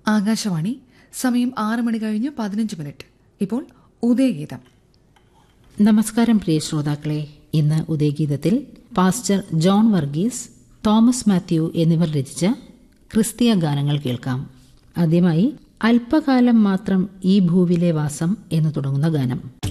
ആകാശവാണി. സമയം 6:15 ഇപ്പോൾ ഉദയഗീതം. നമസ്കാരം പ്രിയ ശ്രോതാക്കളെ. ഇന്ന് ഉദയഗീതത്തിൽ pastor John Varghese, Thomas Mathew എന്നിവർ രചിച്ച ക്രിസ്തീയ ഗാനങ്ങൾ കേൾക്കാം. ആദ്യമായി അല്പകാലം മാത്രം ഈ ഭൂവിലെ വാസം എന്ന് തുടങ്ങുന്ന ഗാനം.